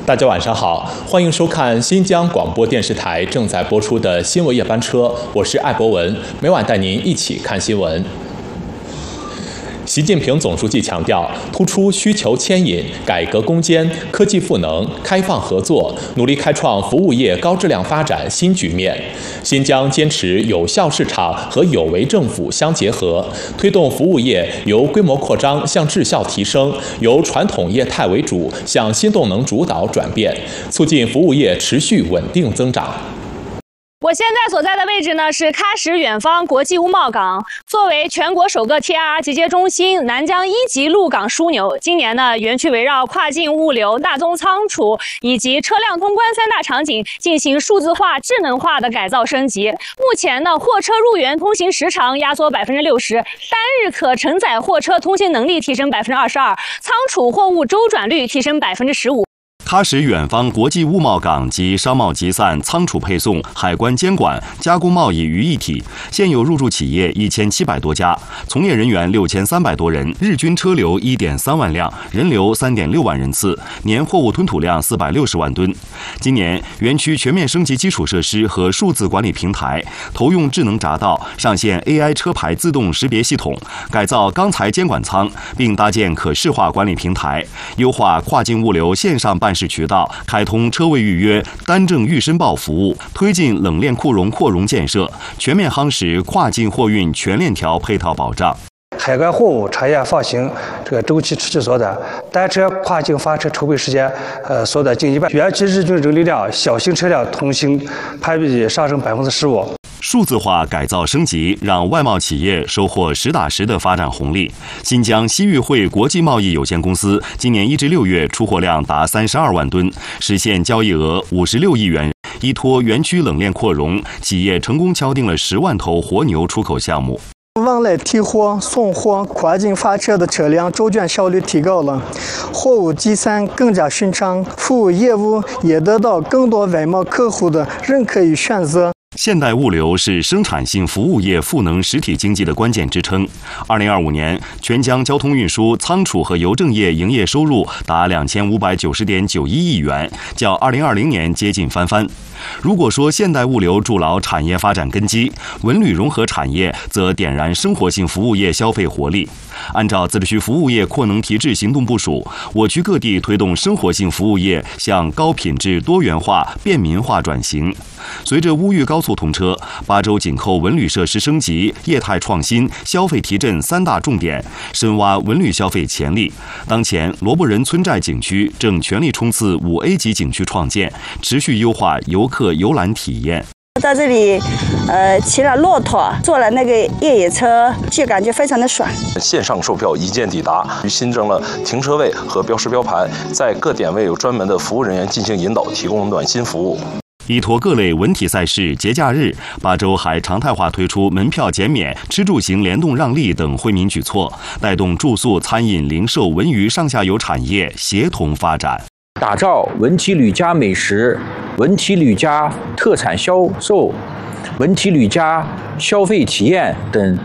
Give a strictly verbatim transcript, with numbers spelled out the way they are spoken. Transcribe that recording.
大家晚上好，欢迎收看新疆广播电视台正在播出的新闻夜班车，我是艾博文，每晚带您一起看新闻。习近平总书记强调，突出需求牵引、改革攻坚、科技赋能、开放合作，努力开创服务业高质量发展新局面。新疆坚持有效市场和有为政府相结合，推动服务业由规模扩张向质效提升，由传统业态为主向新动能主导转变，促进服务业持续稳定增长。 我现在所在的位置呢是喀什远方国际物贸港，作为全国首个 T I R 集结中心，南疆一级陆港枢纽。今年呢，园区围绕跨境物流、大宗仓储以及车辆通关三大场景进行数字化、智能化的改造升级。目前呢，货车入园通行时长压缩百分之六十，单日可承载货车通行能力提升百分之二十二，仓储货物周转率提升百分之十五。 喀什远方国际物贸港集商贸集散、仓储配送、海关监管、加工贸易于一体，现有入驻企业一千七百多家，从业人员六千三百多人，日均车流一点三万辆，人流三点六万人次，年货物吞吐量四百六十万吨。今年，园区全面升级基础设施和数字管理平台，投用智能匝道，上线 A I 车牌自动识别系统，改造钢材监管舱，并搭建可视化管理平台，优化跨境物流线上办事渠道，开通车位预约、单证预申报服务，推进冷链库容扩容建设，全面夯实跨境货运全链条配套保障。 海关货物产业放行这个周期持续缩短，单车跨境发车筹备时间呃缩短近一半，园区日均人流量小型车辆通行攀比上升百分之十五。 数字化改造升级，让外贸企业收获实打实的发展红利。新疆西域汇国际贸易有限公司今年一至六月出货量达三十二万吨，实现交易额五十六亿元。依托园区冷链扩容，企业成功敲定了十万头活牛出口项目。 往来提货、送货、跨境发车的车辆周转效率提高了，货物集散更加顺畅，服务业务也得到更多外贸客户的认可与选择。 现代物流是生产性服务业赋能实体经济的关键支撑。二零二五年，全疆交通运输、仓储和邮政业营业收入达两千五百九十点九一亿元，较二零二零年接近翻番。如果说现代物流筑牢产业发展根基，文旅融合产业则点燃生活性服务业消费活力。按照自治区服务业扩能提质行动部署，我区各地推动生活性服务业向高品质、多元化、便民化转型。随着乌豫高速通车，巴州紧扣文旅设施升级、业态创新、消费提振三大重点，深挖文旅消费潜力。当前，罗布人村寨景区正全力冲刺五 A 级景区创建，持续优化游客游览体验。 到这里，呃，骑了骆驼，坐了那个越野车，就感觉非常的爽。 线上售票一键抵达，新增了停车位和标识标盘，在各点位有专门的服务人员进行引导，提供暖心服务。 依托各类文体赛事、节假日，巴州还常态化推出门票减免、吃住行联动让利等惠民举措，带动住宿、餐饮、零售、文娱上下游产业协同发展， 打造文体旅家美食、文体旅家特产销售、文体旅家消费体验等